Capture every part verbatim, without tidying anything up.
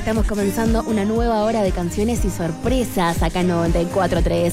Estamos comenzando una nueva hora de canciones y sorpresas acá en noventa y cuatro tres.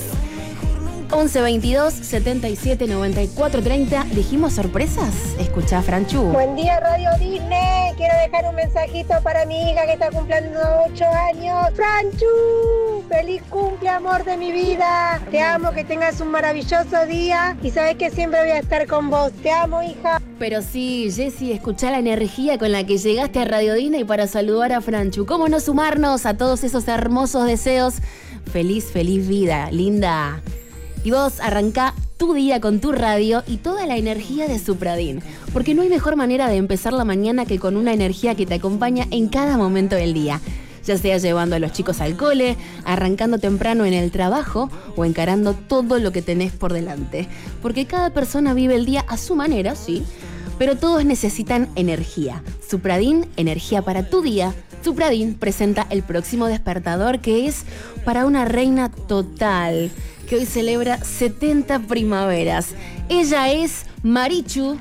once veintidós setenta y siete noventa y cuatro treinta. ¿Dijimos sorpresas? Escuchá, Franchu. Buen día, Radio Disney. Quiero dejar un mensajito para mi hija que está cumpliendo ocho años. Franchu, feliz cumple, amor de mi vida. Te amo, que tengas un maravilloso día y sabes que siempre voy a estar con vos. Te amo, hija. Pero sí, Jessy, escuchá la energía con la que llegaste a Radio Disney para saludar a Franchu. ¿Cómo no sumarnos a todos esos hermosos deseos? Feliz, feliz vida, linda. Y vos arrancá tu día con tu radio y toda la energía de Supradyn. Porque no hay mejor manera de empezar la mañana que con una energía que te acompaña en cada momento del día. Ya sea llevando a los chicos al cole, arrancando temprano en el trabajo o encarando todo lo que tenés por delante. Porque cada persona vive el día a su manera, sí, pero todos necesitan energía. Supradyn, energía para tu día. Supradyn presenta el próximo despertador, que es para una reina total, que hoy celebra setenta primaveras. Ella es Marichu.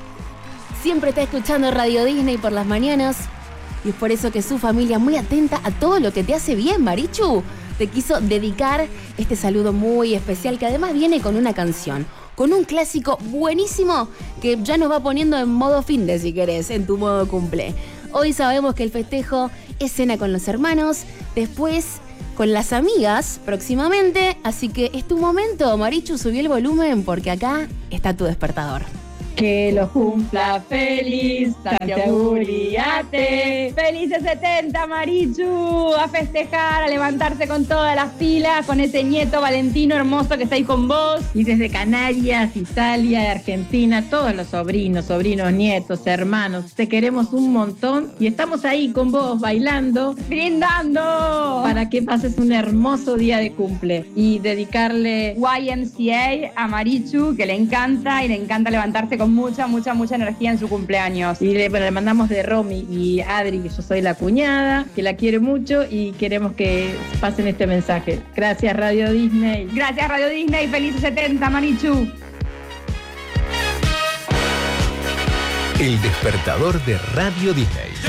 Siempre está escuchando Radio Disney por las mañanas. Y es por eso que su familia, muy atenta a todo lo que te hace bien, Marichu, te quiso dedicar este saludo muy especial, que además viene con una canción, con un clásico buenísimo que ya nos va poniendo en modo finde, si querés, en tu modo cumple. Hoy sabemos que el festejo es cena con los hermanos, después con las amigas próximamente, así que es tu momento, Marichu, subí el volumen porque acá está tu despertador. Que lo cumpla feliz, Santiago Uriarte. Felices setenta, Marichu. A festejar, a levantarse con todas las pilas, con ese nieto Valentino hermoso que está ahí con vos. Y desde Canarias, Italia, Argentina, todos los sobrinos, sobrinos, nietos, hermanos, te queremos un montón y estamos ahí con vos bailando, brindando, para que pases un hermoso día de cumple. Y dedicarle Y M C A a Marichu, que le encanta y le encanta levantarse con mucha, mucha, mucha energía en su cumpleaños. Y le, bueno, le mandamos de Romy y Adri, que yo soy la cuñada, que la quiere mucho y queremos que pasen este mensaje. Gracias, Radio Disney. Gracias, Radio Disney. Felices setenta, Marichu. El despertador de Radio Disney.